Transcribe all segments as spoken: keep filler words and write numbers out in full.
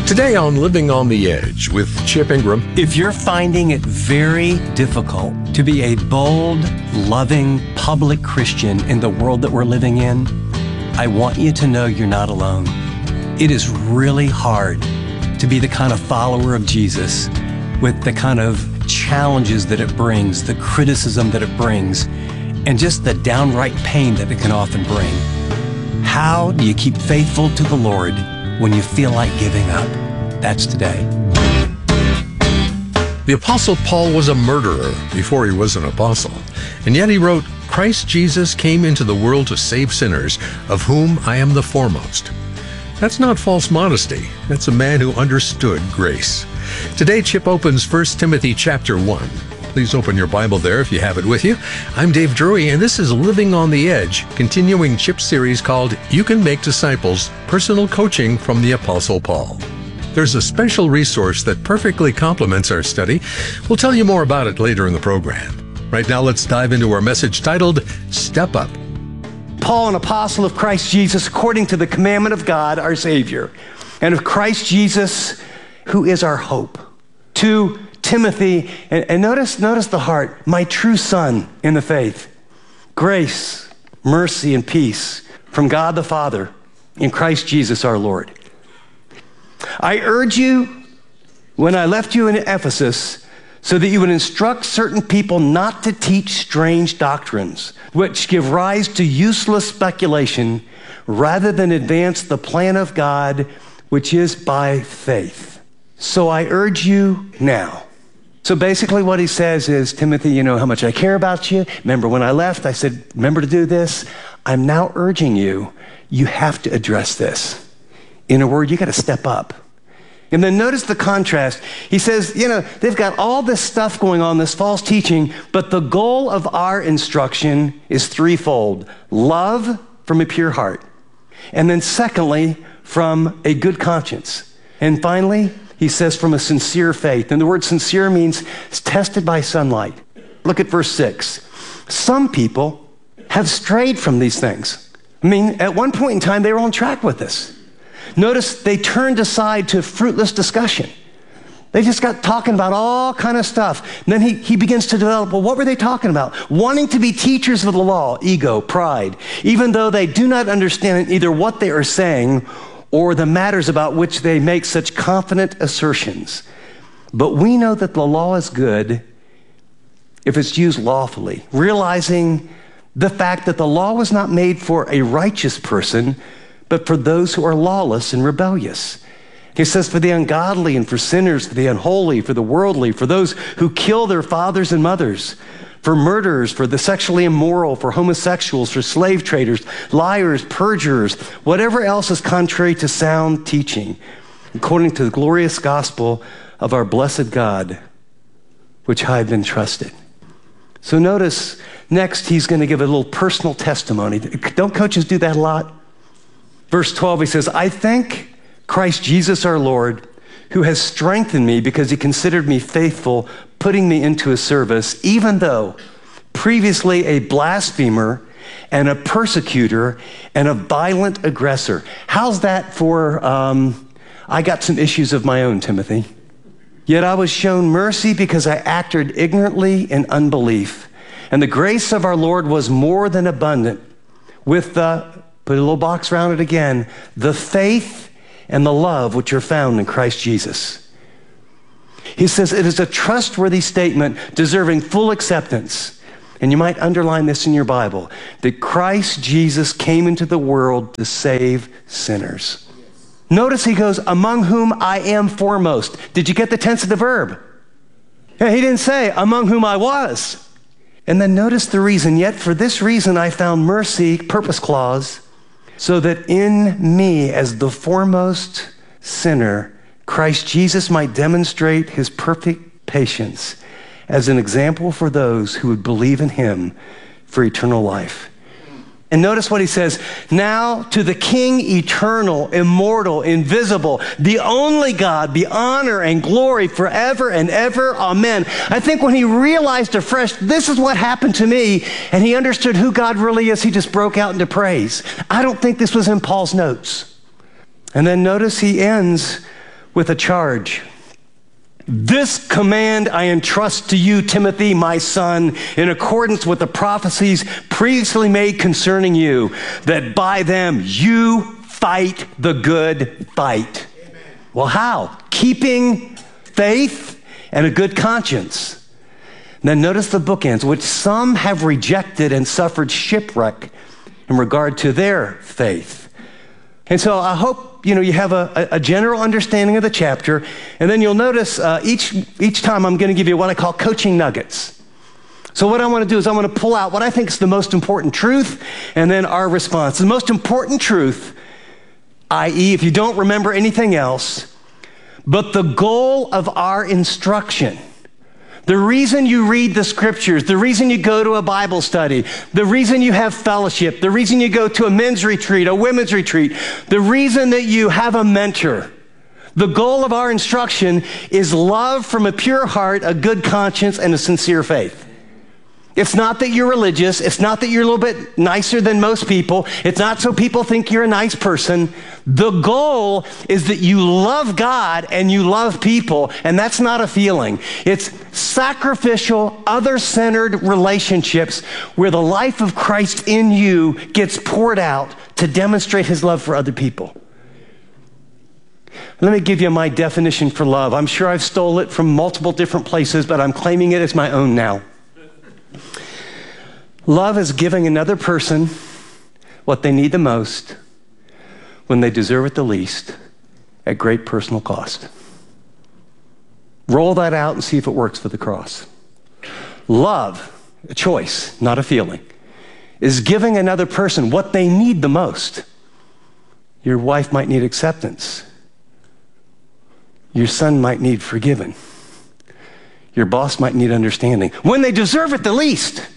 Today on Living on the Edge with Chip Ingram. If you're finding it very difficult to be a bold, loving, public Christian in the world that we're living in, I want you to know you're not alone. It is really hard to be the kind of follower of Jesus with the kind of challenges that it brings, the criticism that it brings, and just the downright pain that it can often bring. How do you keep faithful to the Lord when you feel like giving up? That's today. The Apostle Paul was a murderer before he was an apostle, and yet he wrote, Christ Jesus came into the world to save sinners, of whom I am the foremost. That's not false modesty. That's a man who understood grace. Today, Chip opens First Timothy chapter one. Please open your Bible there if you have it with you. I'm Dave Drury, and this is Living on the Edge, continuing Chip's series called You Can Make Disciples, Personal Coaching from the Apostle Paul. There's a special resource that perfectly complements our study. We'll tell you more about it later in the program. Right now, let's dive into our message titled, Step Up. Paul, an apostle of Christ Jesus, according to the commandment of God, our Savior, and of Christ Jesus, who is our hope. To Timothy, and, and notice, notice the heart, my true son in the faith. Grace, mercy, and peace from God the Father in Christ Jesus our Lord. I urge you, when I left you in Ephesus, so that you would instruct certain people not to teach strange doctrines, which give rise to useless speculation, rather than advance the plan of God, which is by faith. So I urge you now. So basically what he says is, Timothy, you know how much I care about you. Remember when I left, I said, remember to do this. I'm now urging you, you have to address this. In a word, you got to step up. And then notice the contrast. He says, you know, they've got all this stuff going on, this false teaching, but the goal of our instruction is threefold. Love from a pure heart. And then secondly, from a good conscience. And finally, he says from a sincere faith. And the word sincere means it's tested by sunlight. Look at verse six. Some people have strayed from these things. I mean, at one point in time, they were on track with this. Notice they turned aside to fruitless discussion. They just got talking about all kind of stuff. And then he, he begins to develop, well, what were they talking about? Wanting to be teachers of the law, ego, pride, even though they do not understand either what they are saying or the matters about which they make such confident assertions. But we know that the law is good if it's used lawfully, realizing the fact that the law was not made for a righteous person, but for those who are lawless and rebellious. He says, for the ungodly and for sinners, for the unholy, for the worldly, for those who kill their fathers and mothers, for murderers, for the sexually immoral, for homosexuals, for slave traders, liars, perjurers, whatever else is contrary to sound teaching, according to the glorious gospel of our blessed God, which I have been trusted. So notice, next he's going to give a little personal testimony. Don't coaches do that a lot? Verse twelve, he says, I thank Christ Jesus our Lord, who has strengthened me because he considered me faithful, putting me into his service, even though previously a blasphemer and a persecutor and a violent aggressor. How's that for, um, I got some issues of my own, Timothy. Yet I was shown mercy because I acted ignorantly in unbelief. And the grace of our Lord was more than abundant with the, put a little box around it again, the faith and the love which are found in Christ Jesus. He says it is a trustworthy statement deserving full acceptance. And you might underline this in your Bible, that Christ Jesus came into the world to save sinners. Notice he goes, among whom I am foremost. Did you get the tense of the verb? Yeah, he didn't say, among whom I was. And then notice the reason, yet for this reason I found mercy, purpose clause, so that in me as the foremost sinner, Christ Jesus might demonstrate his perfect patience as an example for those who would believe in him for eternal life. And notice what he says, now to the King eternal, immortal, invisible, the only God, be honor and glory forever and ever. Amen. I think when he realized afresh, this is what happened to me, and he understood who God really is, he just broke out into praise. I don't think this was in Paul's notes. And then notice he ends with a charge. This command I entrust to you, Timothy, my son, in accordance with the prophecies previously made concerning you, that by them you fight the good fight. Amen. Well, how? Keeping faith and a good conscience. Now notice the bookends, which some have rejected and suffered shipwreck in regard to their faith. And so I hope you know you have a, a general understanding of the chapter, and then you'll notice uh, each, each time I'm going to give you what I call coaching nuggets. So what I want to do is I want to pull out what I think is the most important truth, and then our response. The most important truth, that is, if you don't remember anything else, but the goal of our instruction. The reason you read the scriptures, the reason you go to a Bible study, the reason you have fellowship, the reason you go to a men's retreat, a women's retreat, the reason that you have a mentor, the goal of our instruction is love from a pure heart, a good conscience, and a sincere faith. It's not that you're religious. It's not that you're a little bit nicer than most people. It's not so people think you're a nice person. The goal is that you love God and you love people, and that's not a feeling. It's sacrificial, other-centered relationships where the life of Christ in you gets poured out to demonstrate his love for other people. Let me give you my definition for love. I'm sure I've stole it from multiple different places, but I'm claiming it as my own now. Love is giving another person what they need the most when they deserve it the least at great personal cost. Roll that out and see if it works for the cross. Love, a choice, not a feeling, is giving another person what they need the most. Your wife might need acceptance. Your son might need forgiven. Your boss might need understanding when they deserve it the least.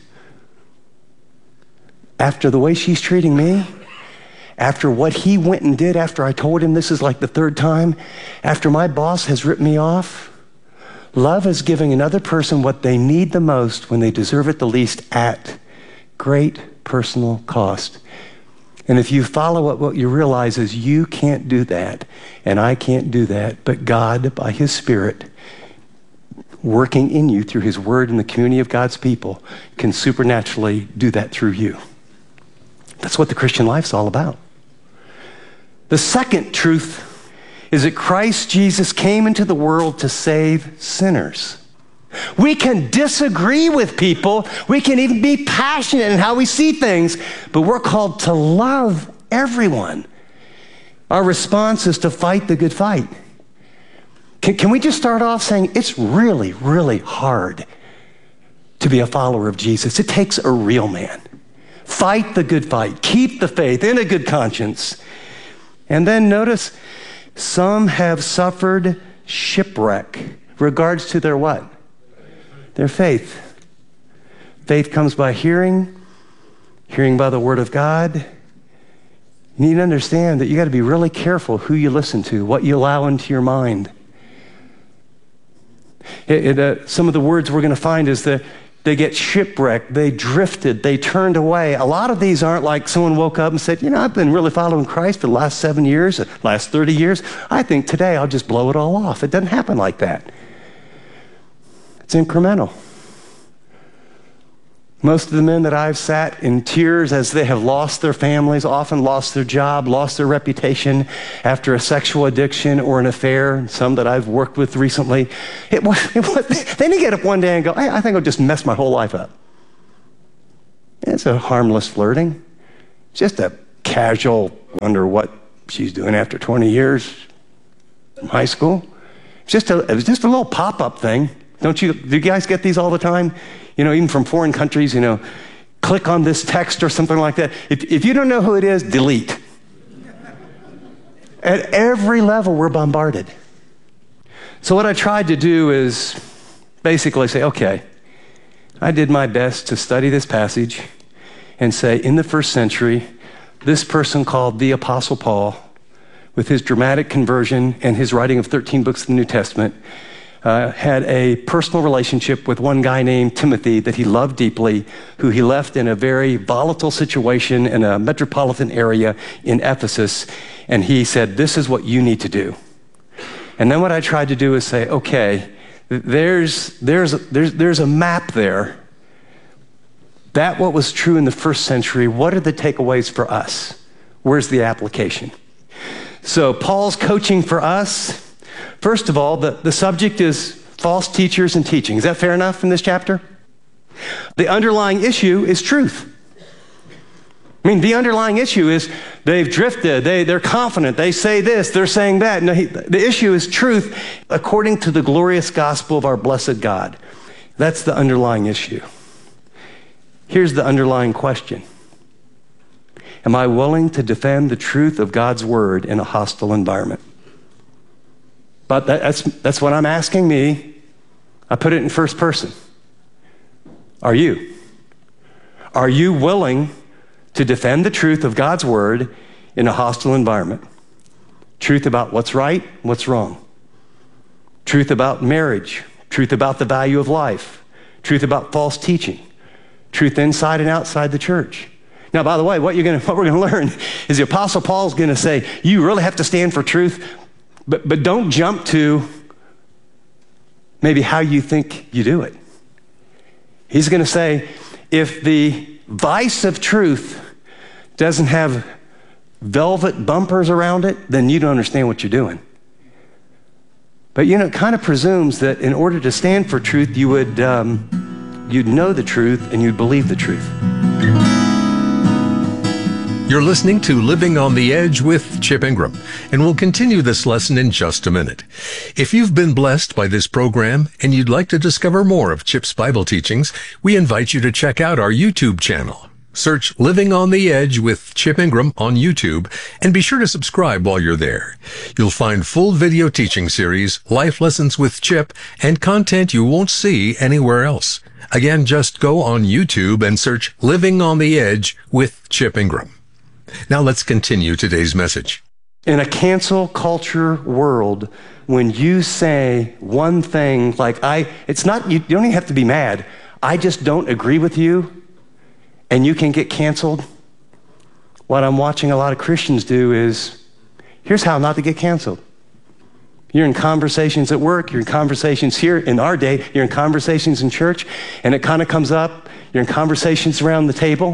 After the way she's treating me, after what he went and did after I told him this is like the third time, after my boss has ripped me off, love is giving another person what they need the most when they deserve it the least at great personal cost. And if you follow it, what you realize is you can't do that, and I can't do that, but God, by his Spirit, working in you through his word and the community of God's people, can supernaturally do that through you. That's what the Christian life's all about. The second truth is that Christ Jesus came into the world to save sinners. We can disagree with people. We can even be passionate in how we see things, but we're called to love everyone. Our response is to fight the good fight. Can, can we just start off saying it's really, really hard to be a follower of Jesus? It takes a real man. Fight the good fight. Keep the faith in a good conscience. And then notice, some have suffered shipwreck. Regards to their what? Their faith. Faith comes by hearing, hearing by the word of God. You need to understand that you got to be really careful who you listen to, what you allow into your mind. It, it, uh, some of the words we're going to find is that they get shipwrecked, they drifted, they turned away. A lot of these aren't like someone woke up and said, you know, I've been really following Christ for the last seven years, the last thirty years. I think today I'll just blow it all off. It doesn't happen like that. It's incremental. Most of the men that I've sat in tears as they have lost their families, often lost their job, lost their reputation after a sexual addiction or an affair, some that I've worked with recently, it was, it was, then they get up one day and go, hey, I think I'll just mess my whole life up. It's a harmless flirting. Just a casual, wonder what she's doing after twenty years from high school. It's just a, it was just a little pop-up thing. Don't you, do you guys get these all the time? You know, even from foreign countries, you know, click on this text or something like that. If, if you don't know who it is, delete. At every level, we're bombarded. So what I tried to do is basically say, okay, I did my best to study this passage and say, in the first century, this person called the Apostle Paul, with his dramatic conversion and his writing of thirteen books of the New Testament, Uh, had a personal relationship with one guy named Timothy that he loved deeply, who he left in a very volatile situation in a metropolitan area in Ephesus. And he said, this is what you need to do. And then what I tried to do is say, okay, there's, there's, there's, there's a map there. That what was true in the first century, what are the takeaways for us? Where's the application? So Paul's coaching for us. First of all, the, the subject is false teachers and teaching. Is that fair enough in this chapter? The underlying issue is truth. I mean, the underlying issue is they've drifted, they, they're confident, they say this, they're saying that. No, he, the issue is truth according to the glorious gospel of our blessed God. That's the underlying issue. Here's the underlying question. Am I willing to defend the truth of God's word in a hostile environment? But that, that's, that's what I'm asking me. I put it in first person. Are you? Are you willing to defend the truth of God's word in a hostile environment? Truth about what's right, what's wrong. Truth about marriage. Truth about the value of life. Truth about false teaching. Truth inside and outside the church. Now, by the way, what, you're gonna, what we're going to learn is the Apostle Paul's going to say, you really have to stand for truth, but, but don't jump to maybe how you think you do it. He's going to say, if the vice of truth doesn't have velvet bumpers around it, then you don't understand what you're doing. But, you know, it kind of presumes that in order to stand for truth, you would, um, you'd know the truth and you'd believe the truth. You're listening to Living on the Edge with Chip Ingram, and we'll continue this lesson in just a minute. If you've been blessed by this program and you'd like to discover more of Chip's Bible teachings, we invite you to check out our YouTube channel. Search Living on the Edge with Chip Ingram on YouTube, and be sure to subscribe while you're there. You'll find full video teaching series, life lessons with Chip, and content you won't see anywhere else. Again, just go on YouTube and search Living on the Edge with Chip Ingram. Now let's continue today's message. In a cancel culture world, when you say one thing like, I, it's not, you don't even have to be mad. I just don't agree with you, and you can get canceled. What I'm watching a lot of Christians do is, here's how not to get canceled. You're in conversations at work, you're in conversations here in our day, you're in conversations in church, and it kind of comes up, you're in conversations around the table.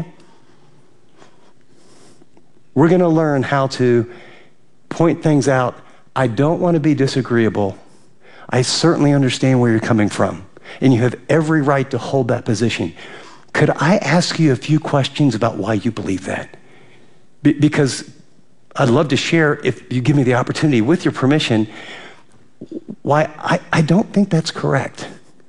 We're going to learn how to point things out. I don't want to be disagreeable. I certainly understand where you're coming from, and you have every right to hold that position. Could I ask you a few questions about why you believe that? Be- because I'd love to share, if you give me the opportunity, with your permission, why I, I don't think that's correct.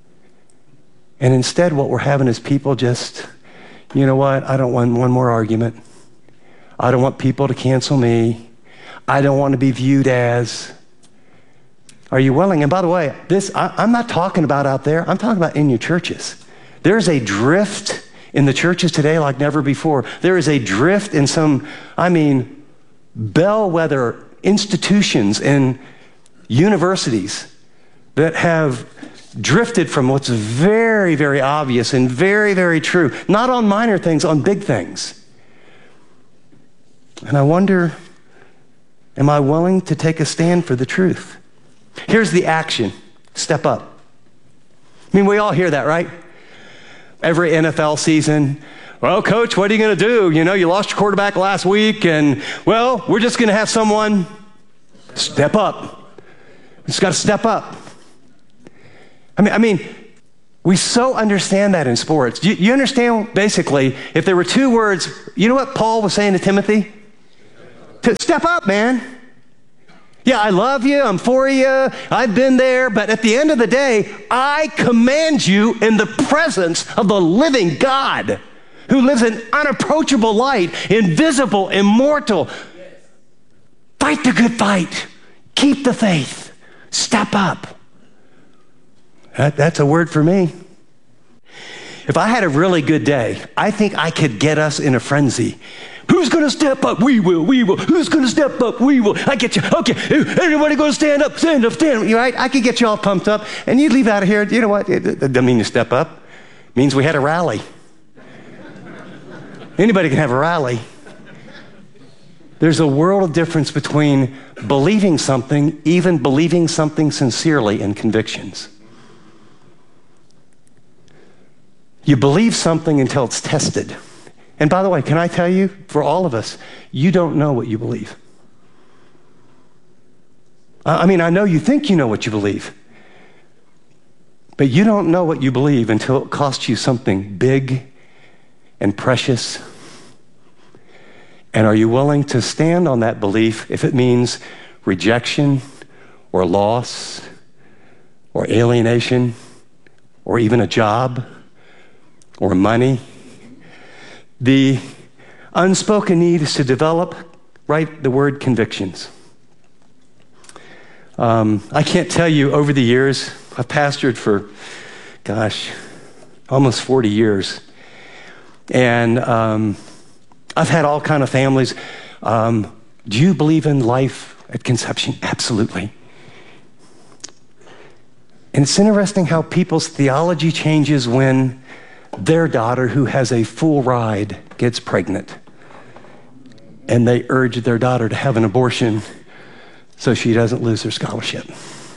And instead, what we're having is people just, you know what, I don't want one more argument. I don't want people to cancel me. I don't want to be viewed as. Are you willing? And by the way, this I, I'm not talking about out there. I'm talking about in your churches. There's a drift in the churches today like never before. There is a drift in some, I mean, bellwether institutions and universities that have drifted from what's very, very obvious and very, very true. Not on minor things, on big things. And I wonder, am I willing to take a stand for the truth? Here's the action. Step up. I mean, we all hear that, right? Every N F L season. Well, coach, what are you going to do? You know, you lost your quarterback last week, and, well, we're just going to have someone step up. Just got to step up. I mean, I mean, we so understand that in sports. You, you understand, basically, if there were two words, you know what Paul was saying to Timothy? To step up, man. Yeah, I love you, I'm for you, I've been there, but at the end of the day, I command you in the presence of the living God who lives in unapproachable light, invisible, immortal. Fight the good fight. Keep the faith. Step up. That, that's a word for me. If I had a really good day, I think I could get us in a frenzy. Who's going to step up? We will, we will. Who's going to step up? We will. I get you. Okay, everybody going to stand up, stand up, stand up. You right? I could get you all pumped up, and you'd leave out of here. You know what? It, it doesn't mean to step up. It means we had a rally. Anybody can have a rally. There's a world of difference between believing something, even believing something sincerely, and convictions. You believe something until it's tested. And by the way, can I tell you, for all of us, you don't know what you believe. I mean, I know you think you know what you believe, but you don't know what you believe until it costs you something big and precious. And are you willing to stand on that belief if it means rejection or loss or alienation or even a job or money? The unspoken need is to develop, write the word convictions. Um, I can't tell you, over the years, I've pastored for, gosh, almost forty years. And um, I've had all kind of families. Um, do you believe in life at conception? Absolutely. And it's interesting how people's theology changes when their daughter, who has a full ride, gets pregnant. And they urge their daughter to have an abortion so she doesn't lose her scholarship.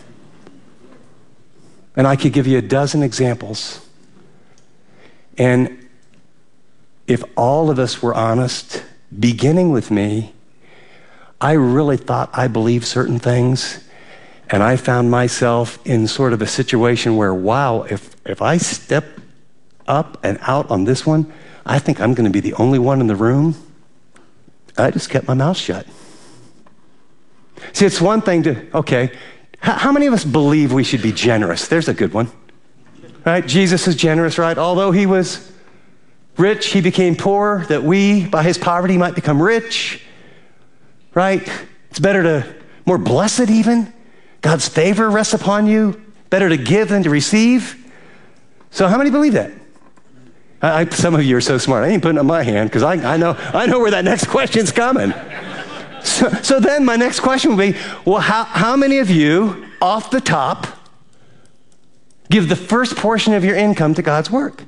And I could give you a dozen examples. And if all of us were honest, beginning with me, I really thought I believed certain things, and I found myself in sort of a situation where, wow, if, if I step up and out on this one, I think I'm going to be the only one in the room. I just kept my mouth shut. See, it's one thing to, okay, how, how many of us believe we should be generous? There's a good one, right? Jesus is generous, right? Although he was rich, he became poor, that we, by his poverty, might become rich, right? It's better to, more blessed even. God's favor rests upon you. Better to give than to receive. So how many believe that? I, I, some of you are so smart. I ain't putting up my hand because I, I know I know where that next question's coming. So, so then my next question would be, well, how, how many of you, off the top, give the first portion of your income to God's work?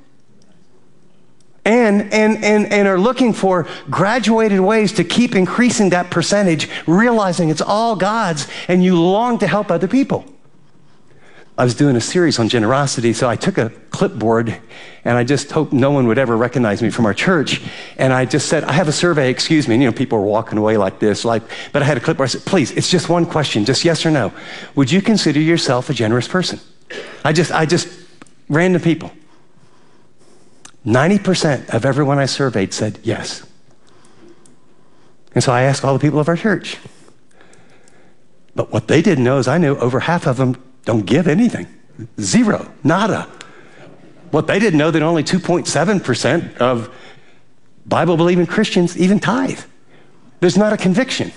And, and, and, and are looking for graduated ways to keep increasing that percentage, realizing it's all God's, and you long to help other people. I was doing a series on generosity, so I took a clipboard, and I just hoped no one would ever recognize me from our church. And I just said, I have a survey, excuse me. And, you know, people were walking away like this, like, but I had a clipboard. I said, please, it's just one question, just yes or no. Would you consider yourself a generous person? I just, I just, random people. ninety percent of everyone I surveyed said yes. And so I asked all the people of our church. But what they didn't know is I knew over half of them don't give anything. Zero, nada. What they didn't know that only two point seven percent of Bible-believing Christians even tithe. There's not a conviction.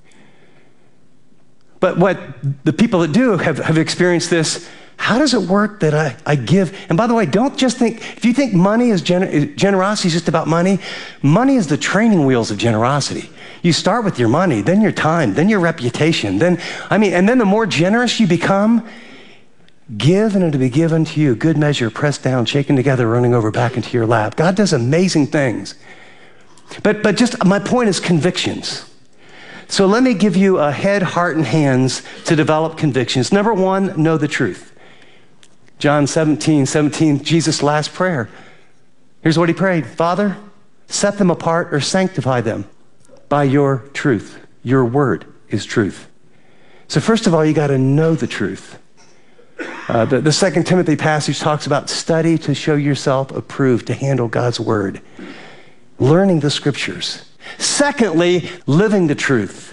But what the people that do have, have experienced this, how does it work that I, I give? And by the way, don't just think, if you think money is, gener- generosity is just about money, money is the training wheels of generosity. You start with your money, then your time, then your reputation, then, I mean, and then the more generous you become, give and it'll be given to you. Good measure, pressed down, shaken together, running over back into your lap. God does amazing things. But, but just, my point is convictions. So let me give you a head, heart, and hands to develop convictions. Number one, know the truth. John seventeen, seventeen, Jesus' last prayer. Here's what he prayed. Father, set them apart or sanctify them by your truth. Your word is truth. So first of all, you got to know the truth. Uh, the, the Second Timothy passage talks about study to show yourself approved to handle God's word. Learning the scriptures. Secondly, living the truth.